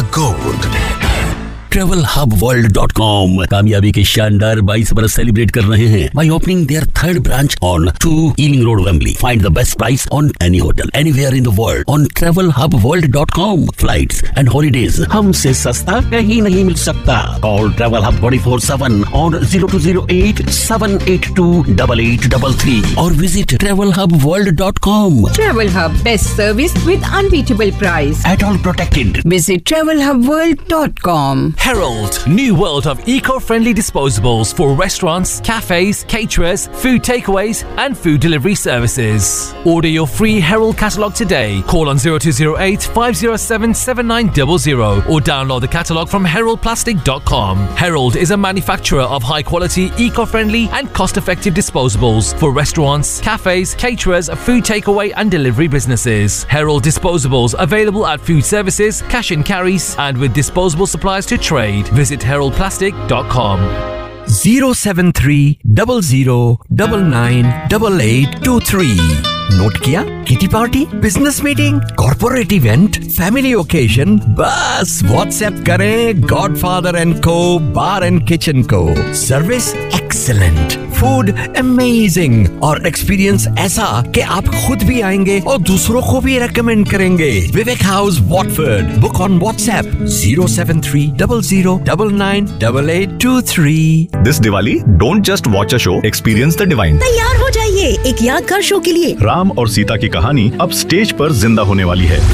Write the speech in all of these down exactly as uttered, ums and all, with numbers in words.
Gold. travel hub world dot com कामयाबी के शानदार बाईस बरस सेलिब्रेट कर रहे हैं by opening their third branch on two Ealing Road, Wembley. Find the best price on any hotel anywhere in the world on travel hub world dot com. Flights and holidays हमसे सस्ता कहीं नहीं मिल सकता. Call Travel Hub twenty-four seven on zero two zero eight seven eight two eight eight three three or visit travel hub world dot com. Travel Hub, best service with unbeatable price. At all protected. Visit travel hub world dot com. Herald, new world of eco-friendly disposables for restaurants, cafes, caterers, food takeaways and food delivery services. Order your free Herald catalogue today. Call on zero two zero eight five zero seven seven nine zero zero or download the catalogue from herald plastic dot com. Herald is a manufacturer of high-quality, eco-friendly and cost-effective disposables for restaurants, cafes, caterers, food takeaway and delivery businesses. Herald disposables available at food services, cash and carries and with disposable supplies to trade. Visit herald plastic dot com. zero seven three zero zero nine nine eight eight two three. Note किया? Kitty party, business meeting, corporate event, family occasion, बस WhatsApp करें godfather and को बार and kitchen को. Service excellent, food amazing और experience ऐसा कि आप खुद भी आएंगे और दूसरों को भी रेकमेंड करेंगे. विवेक house, Watford. Book on WhatsApp zero seven three zero zero nine nine eight eight two three. This Diwali, don't just watch a show, experience the divine. तैयार हो जाइए एक यादगार शो के लिए. राम और सीता की कहानी अब स्टेज पर जिंदा होने वाली है.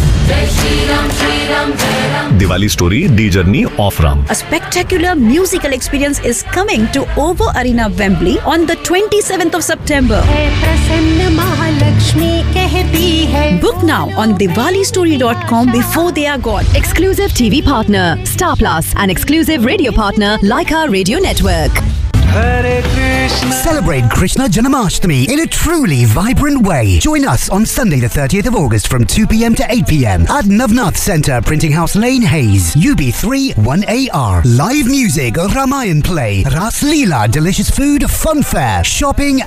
Diwali story, the journey of Ram. A spectacular musical experience is coming to OVO Arena, Wembley on the twenty-seventh of September. प्रसन्न महालक्ष्मी कहती है. Book now on diwali story dot com before they are gone. Exclusive T V partner Star Plus and exclusive radio partner Leica Radio Network. Celebrate Krishna Janmashtami in a truly vibrant way. Join us on Sunday the thirtieth of August from two p.m. to eight p.m. at Navnath Centre, Printing House Lane, Hayes, U B three one A R. Live music, Ramayan play, Ras Leela, delicious food, fun fair, shopping